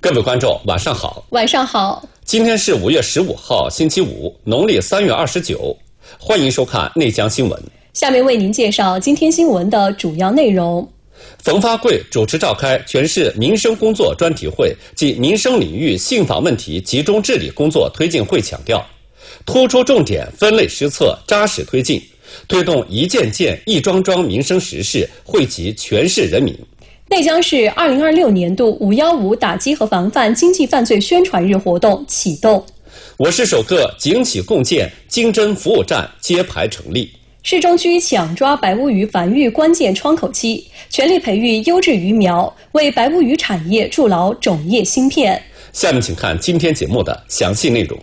各位观众，晚上好。 晚上好。 今天是5月15号，星期五，农历3月29。欢迎收看内江新闻。 下面为您介绍今天新闻的主要内容。 冯发贵主持召开全市民生工作专题会及民生领域信访问题集中治理工作推进会强调，突出重点，分类施策，扎实推进，推动一件件、一桩桩民生实事惠及全市人民。 内江市2026年度515打击和防范经济犯罪宣传日活动启动。 我市首个警企共建经侦服务站揭牌成立。 市中区抢抓白乌鱼繁育关键窗口期，全力培育优质鱼苗，为白乌鱼产业筑牢种业芯片。 下面请看今天节目的详细内容。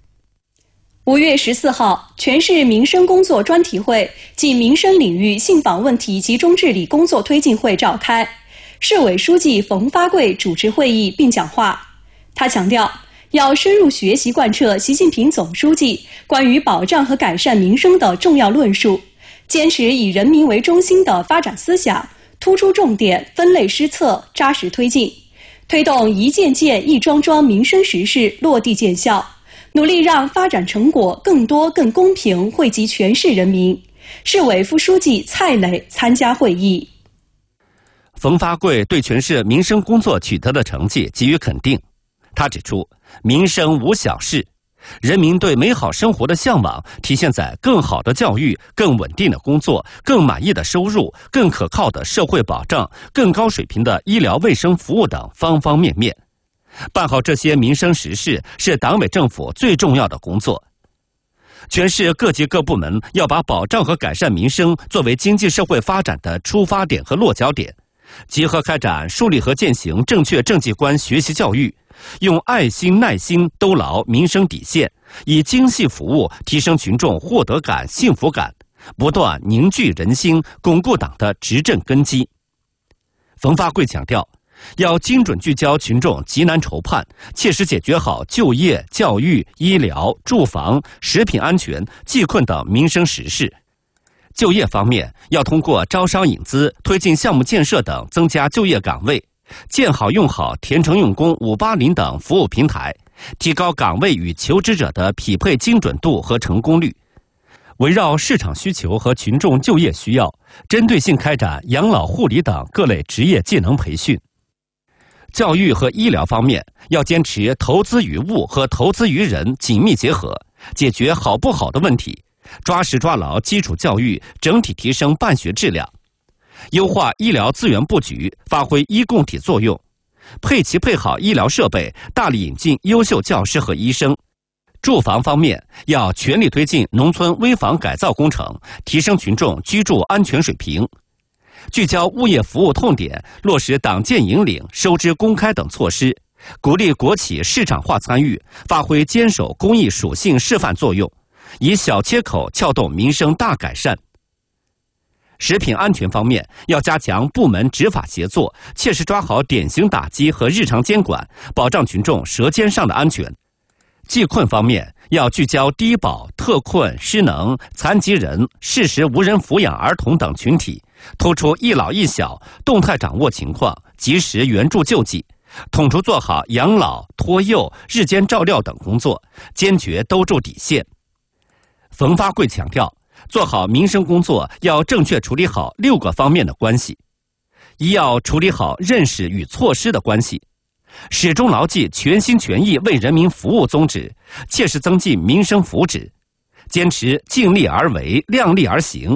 5月14号，全市民生工作专题会暨民生领域信访问题集中治理工作推进会召开。市委书记冯发贵主持会议并讲话。他强调，要深入学习贯彻习近平总书记关于保障和改善民生的重要论述，坚持以人民为中心的发展思想，突出重点，分类施策，扎实推进，推动一件件、一桩桩民生实事落地见效，努力让发展成果更多、更公平惠及全市人民。市委副书记蔡磊参加会议。 冯发贵对全市民生工作取得的成绩给予肯定。他指出，民生无小事，人民对美好生活的向往体现在更好的教育、更稳定的工作、更满意的收入、更可靠的社会保障、更高水平的医疗卫生服务等方方面面。办好这些民生实事是党委政府最重要的工作。全市各级各部门要把保障和改善民生作为经济社会发展的出发点和落脚点，结合开展树立和践行正确政绩观学习教育，用爱心耐心兜牢民生底线，以精细服务提升群众获得感幸福感，不断凝聚人心，巩固党的执政根基。冯发贵强调，要精准聚焦群众急难愁盼，切实解决好就业、教育、医疗、住房、食品安全、济困等民生实事。就业方面，要通过招商引资、推进项目建设等增加就业岗位，建好用好甜诚用工580等服务平台，提高岗位与求职者的匹配精准度和成功率。围绕市场需求和群众就业需要，针对性开展养老护理等各类职业技能培训。教育和医疗方面，要坚持投资于物和投资于人紧密结合，解决好不好的问题，抓实抓牢基础教育，整体提升办学质量，优化医疗资源布局，发挥医共体作用，配齐配好医疗设备，大力引进优秀教师和医生。住房方面，要全力推进农村危房改造工程，提升群众居住安全水平，聚焦物业服务痛点，落实党建引领、收支公开等措施，鼓励国企市场化参与，发挥坚守公益属性示范作用，以小切口撬动民生大改善。食品安全方面，要加强部门执法协作，切实抓好典型打击和日常监管，保障群众舌尖上的安全。济困方面，要聚焦低保、特困、失能、残疾人、适时无人抚养儿童等群体，突出一老一小，动态掌握情况，及时援助救济，统筹做好养老、托幼、日间照料等工作，坚决兜住底线。冯发贵强调，做好民生工作要正确处理好6个方面的关系：一要处理好认识与措施的关系，始终牢记全心全意为人民服务宗旨，切实增进民生福祉，坚持尽力而为、量力而行，